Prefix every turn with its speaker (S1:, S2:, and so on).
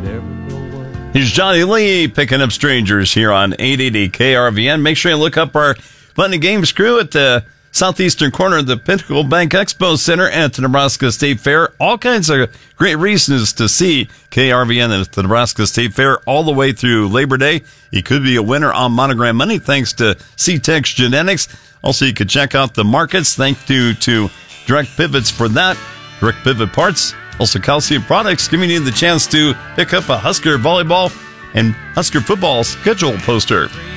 S1: Here's Johnny Lee picking up strangers here on 880 KRVN. Make sure you look up our Fun and Games crew at the southeastern corner of the Pinnacle Bank Expo Center at the Nebraska State Fair. All kinds of great reasons to see KRVN at the Nebraska State Fair all the way through Labor Day. You could be a winner on Monogram Money thanks to C-Tex Genetics. Also, you could check out the markets. Thank you to Direct Pivots for that. Direct Pivot Parts. Also, Calcium Products giving you the chance to pick up a Husker volleyball and Husker football schedule poster.